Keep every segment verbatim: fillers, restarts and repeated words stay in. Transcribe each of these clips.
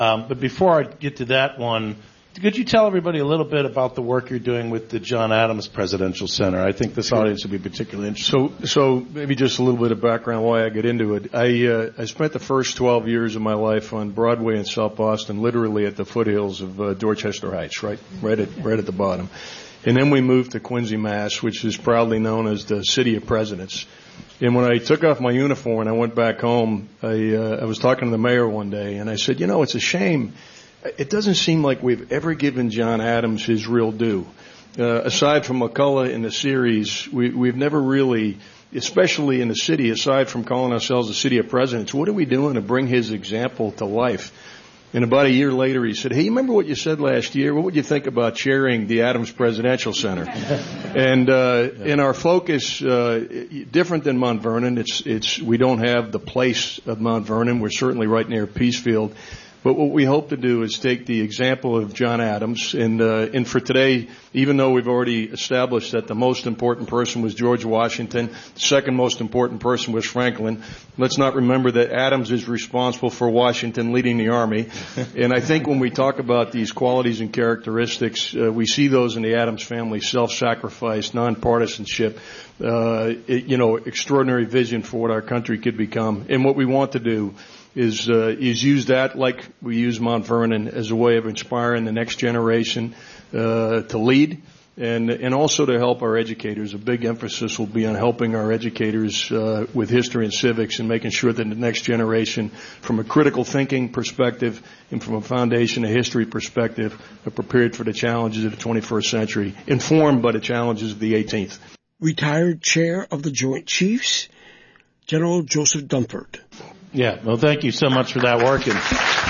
Um, but before I get to that one, could you tell everybody a little bit about the work you're doing with the John Adams Presidential Center? I think this audience would be particularly interested. So, so maybe just a little bit of background why I get into it. I uh, I spent the first twelve years of my life on Broadway in South Boston, literally at the foothills of uh, Dorchester Heights, right, right at right at the bottom. And then we moved to Quincy, Mass, which is proudly known as the City of Presidents. And when I took off my uniform and I went back home, I uh, I was talking to the mayor one day, and I said, you know, it's a shame. It doesn't seem like we've ever given John Adams his real due. Uh, aside from McCullough in the series, we, we've never really, especially in the city, aside from calling ourselves the City of Presidents, what are we doing to bring his example to life? And about a year later, he said, hey, you remember what you said last year? What would you think about chairing the Adams Presidential Center? and uh, in our focus, uh, different than Mount Vernon, it's, it's, we don't have the place of Mount Vernon. We're certainly right near Peacefield. But what we hope to do is take the example of John Adams, and, uh, and for today, even though we've already established that the most important person was George Washington, the second most important person was Franklin, let's not remember that Adams is responsible for Washington leading the Army. And I think when we talk about these qualities and characteristics, uh, we see those in the Adams family: self-sacrifice, nonpartisanship, uh, it, you know, extraordinary vision for what our country could become. And what we want to do is uh, is use that, like we use Mount Vernon, as a way of inspiring the next generation uh, to lead, and and also to help our educators. A big emphasis will be on helping our educators uh, with history and civics, and making sure that the next generation, from a critical thinking perspective and from a foundation of history perspective, are prepared for the challenges of the twenty-first century, informed by the challenges of the eighteenth. Retired Chair of the Joint Chiefs, General Joseph Dunford. Yeah, well, thank you so much for that work. And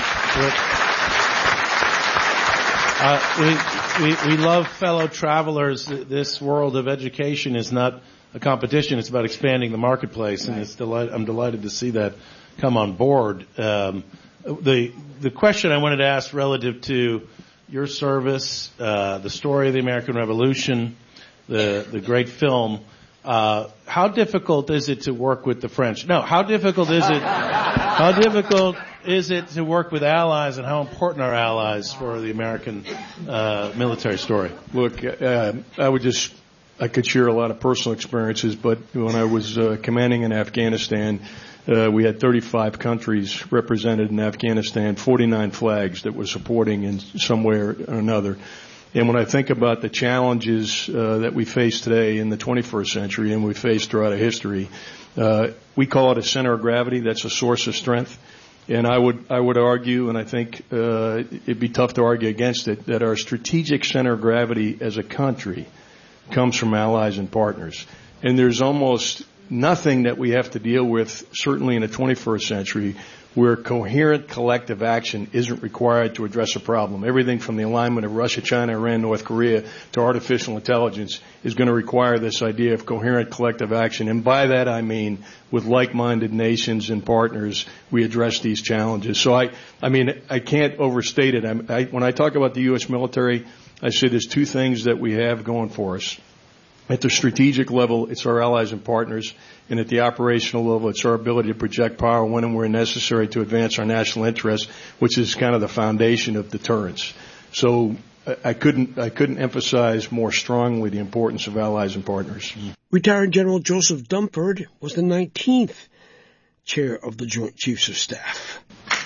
uh, we, we we love fellow travelers. This world of education is not a competition; it's about expanding the marketplace, and it's delight, I'm delighted to see that come on board. Um, the the question I wanted to ask relative to your service, uh, the story of the American Revolution, the the great film. Uh, how difficult is it to work with the French? No, how difficult is it, how difficult is it to work with allies, and how important are allies for the American, uh, military story? Look, uh, I would just, I could share a lot of personal experiences, but when I was, uh, commanding in Afghanistan, uh, we had thirty-five countries represented in Afghanistan, forty-nine flags that were supporting in some way or another. And when I think about the challenges uh, that we face today in the twenty-first century, and we face throughout our history, uh, we call it a center of gravity. That's a source of strength. And I would I would argue, and I think uh, it'd be tough to argue against it, that our strategic center of gravity as a country comes from allies and partners. And there's almost nothing that we have to deal with, certainly in the twenty-first century, where coherent collective action isn't required to address a problem. Everything from the alignment of Russia, China, Iran, North Korea to artificial intelligence is going to require this idea of coherent collective action. And by that I mean with like-minded nations and partners, we address these challenges. So I, I mean, I can't overstate it. I, I, when I talk about the U S military, I say there's two things that we have going for us. At the strategic level, it's our allies and partners, and at the operational level, it's our ability to project power when and where necessary to advance our national interests, which is kind of the foundation of deterrence. So I couldn't I couldn't emphasize more strongly the importance of allies and partners. Retired General Joseph Dunford was the nineteenth Chair of the Joint Chiefs of Staff.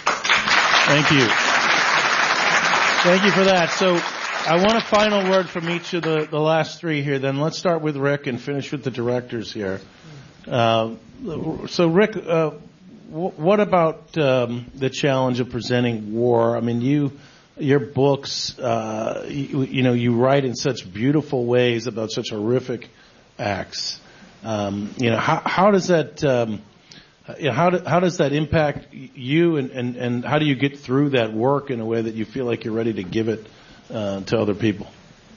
Thank you. Thank you for that. So I want a final word from each of the, the last three here. Then let's start with Rick and finish with the directors here. Uh, so, Rick, uh, w- what about um, the challenge of presenting war? I mean, you, your books, uh, you, you know, you write in such beautiful ways about such horrific acts. Um, you know, how, how does that, um, you know, how, do, how does that impact you, and, and, and how do you get through that work in a way that you feel like you're ready to give it Uh, to other people?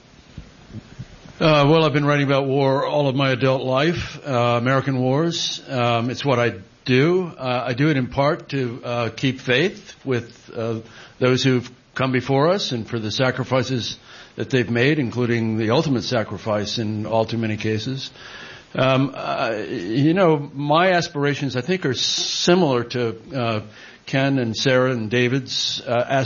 Uh, well, I've been writing about war all of my adult life, uh, American wars. Um, it's what I do. Uh, I do it in part to uh, keep faith with uh, those who've come before us, and for the sacrifices that they've made, including the ultimate sacrifice in all too many cases. Um, uh, you know, my aspirations, I think, are similar to uh, Ken and Sarah and David's uh, aspirations.